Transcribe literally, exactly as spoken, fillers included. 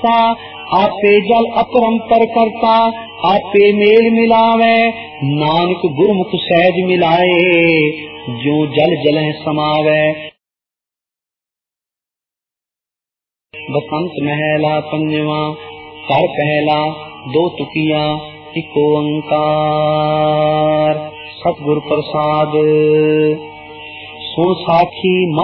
करता, आपे जल अपरंपर करता, आपे मेल मिलावे, नानक गुरमुख सहज मिलाए, जो जल जलह समावे। बसंत महला पंजवा, कर पहला, दो तुकिया, इको ओंकार। सतगुर प्रसाद। सुन साखी